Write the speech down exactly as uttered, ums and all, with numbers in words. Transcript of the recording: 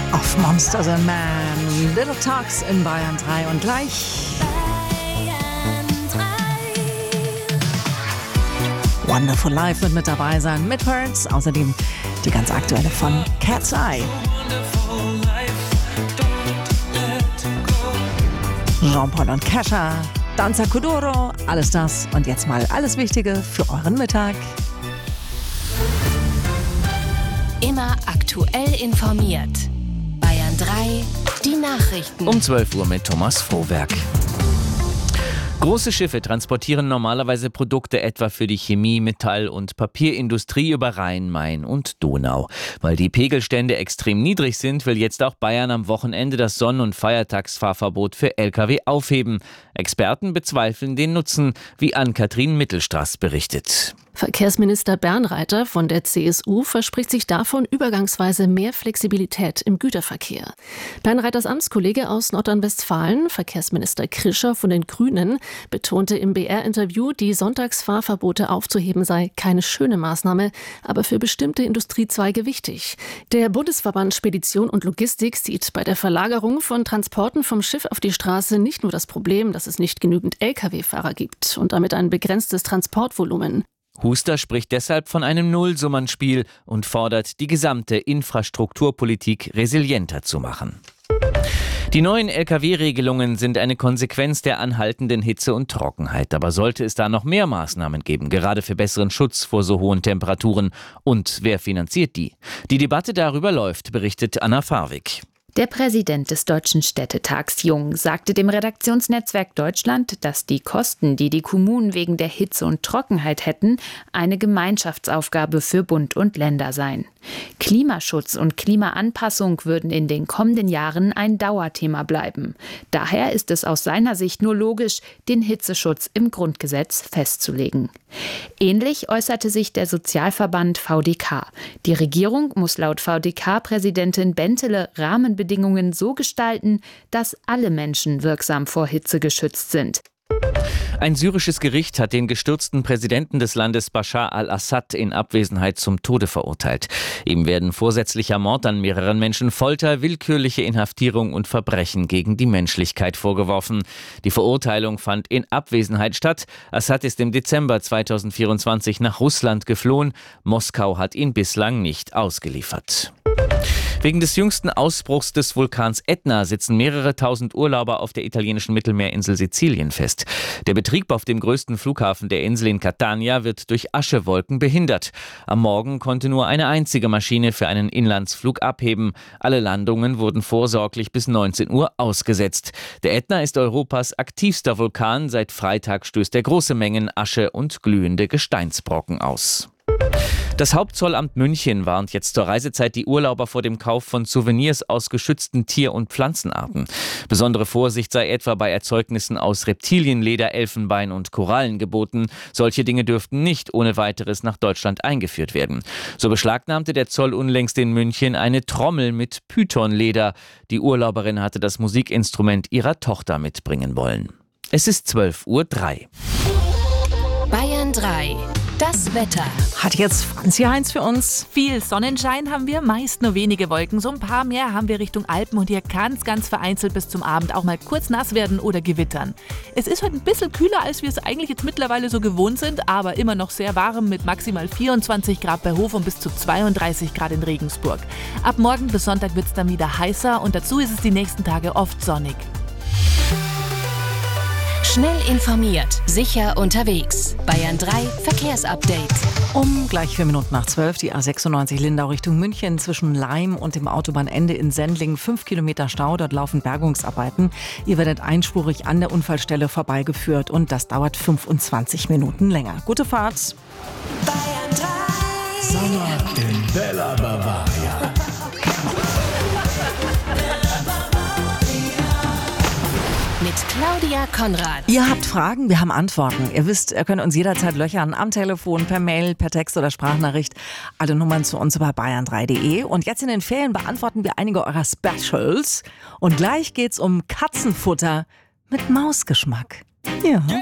Auf Monsters and Man, Little Talks in Bayern drei und gleich Wonderful Life wird mit dabei sein, mit Hurts, außerdem die ganz aktuelle von Cat's Eye. Jean-Paul und Kesha, Danza Kuduro, alles das und jetzt mal alles Wichtige für euren Mittag. Immer aktuell informiert. Bayern drei, die Nachrichten. Um zwölf Uhr mit Thomas Frohwerk. Große Schiffe transportieren normalerweise Produkte etwa für die Chemie-, Metall- und Papierindustrie über Rhein, Main und Donau. Weil die Pegelstände extrem niedrig sind, will jetzt auch Bayern am Wochenende das Sonn- und Feiertagsfahrverbot für L K W aufheben. Experten bezweifeln den Nutzen, wie Ann-Kathrin Mittelstraß berichtet. Verkehrsminister Bernreiter von der C S U verspricht sich davon übergangsweise mehr Flexibilität im Güterverkehr. Bernreiters Amtskollege aus Nordrhein-Westfalen, Verkehrsminister Krischer von den Grünen, betonte im B R-Interview, die Sonntagsfahrverbote aufzuheben sei keine schöne Maßnahme, aber für bestimmte Industriezweige wichtig. Der Bundesverband Spedition und Logistik sieht bei der Verlagerung von Transporten vom Schiff auf die Straße nicht nur das Problem, dass es nicht genügend L K W-Fahrer gibt und damit ein begrenztes Transportvolumen. Huster spricht deshalb von einem Nullsummenspiel und fordert, die gesamte Infrastrukturpolitik resilienter zu machen. Die neuen L K W-Regelungen sind eine Konsequenz der anhaltenden Hitze und Trockenheit. Aber sollte es da noch mehr Maßnahmen geben, gerade für besseren Schutz vor so hohen Temperaturen? Und wer finanziert die? Die Debatte darüber läuft, berichtet Anna Farwig. Der Präsident des Deutschen Städtetags Jung sagte dem Redaktionsnetzwerk Deutschland, dass die Kosten, die die Kommunen wegen der Hitze und Trockenheit hätten, eine Gemeinschaftsaufgabe für Bund und Länder seien. Klimaschutz und Klimaanpassung würden in den kommenden Jahren ein Dauerthema bleiben. Daher ist es aus seiner Sicht nur logisch, den Hitzeschutz im Grundgesetz festzulegen. Ähnlich äußerte sich der Sozialverband V D K. Die Regierung muss laut V D K-Präsidentin Bentele Rahmenbedingungen so gestalten, dass alle Menschen wirksam vor Hitze geschützt sind. Ein syrisches Gericht hat den gestürzten Präsidenten des Landes Bashar al-Assad in Abwesenheit zum Tode verurteilt. Ihm werden vorsätzlicher Mord an mehreren Menschen, Folter, willkürliche Inhaftierung und Verbrechen gegen die Menschlichkeit vorgeworfen. Die Verurteilung fand in Abwesenheit statt. Assad ist im Dezember zweitausendvierundzwanzig nach Russland geflohen. Moskau hat ihn bislang nicht ausgeliefert. Wegen des jüngsten Ausbruchs des Vulkans Ätna sitzen mehrere tausend Urlauber auf der italienischen Mittelmeerinsel Sizilien fest. Der Betrieb auf dem größten Flughafen der Insel in Catania wird durch Aschewolken behindert. Am Morgen konnte nur eine einzige Maschine für einen Inlandsflug abheben. Alle Landungen wurden vorsorglich bis neunzehn Uhr ausgesetzt. Der Ätna ist Europas aktivster Vulkan. Seit Freitag stößt er große Mengen Asche und glühende Gesteinsbrocken aus. Das Hauptzollamt München warnt jetzt zur Reisezeit die Urlauber vor dem Kauf von Souvenirs aus geschützten Tier- und Pflanzenarten. Besondere Vorsicht sei etwa bei Erzeugnissen aus Reptilienleder, Elfenbein und Korallen geboten. Solche Dinge dürften nicht ohne weiteres nach Deutschland eingeführt werden. So beschlagnahmte der Zoll unlängst in München eine Trommel mit Pythonleder. Die Urlauberin hatte das Musikinstrument ihrer Tochter mitbringen wollen. Es ist zwölf Uhr drei. Bayern drei. Das Wetter. Hat jetzt Franzi Heinz für uns. Viel Sonnenschein haben wir, meist nur wenige Wolken. So ein paar mehr haben wir Richtung Alpen und hier kann es ganz vereinzelt bis zum Abend auch mal kurz nass werden oder gewittern. Es ist heute ein bisschen kühler, als wir es eigentlich jetzt mittlerweile so gewohnt sind, aber immer noch sehr warm mit maximal vierundzwanzig Grad bei Hof und bis zu zweiunddreißig Grad in Regensburg. Ab morgen bis Sonntag wird es dann wieder heißer und dazu ist es die nächsten Tage oft sonnig. Schnell informiert, sicher unterwegs. Bayern drei Verkehrsupdate. Um gleich vier Minuten nach zwölf die A sechsundneunzig Lindau Richtung München zwischen Laim und dem Autobahnende in Sendling. Fünf Kilometer Stau, dort laufen Bergungsarbeiten. Ihr werdet einspurig an der Unfallstelle vorbeigeführt und das dauert fünfundzwanzig Minuten länger. Gute Fahrt. Bayern drei. Sommer in Bella Bavaria. Mit Claudia Konrad. Ihr habt Fragen, wir haben Antworten. Ihr wisst, ihr könnt uns jederzeit löchern am Telefon, per Mail, per Text oder Sprachnachricht. Alle Nummern zu uns über bayern drei punkt de. Und jetzt in den Ferien beantworten wir einige eurer Specials. Und gleich geht's um Katzenfutter mit Mausgeschmack. Ja.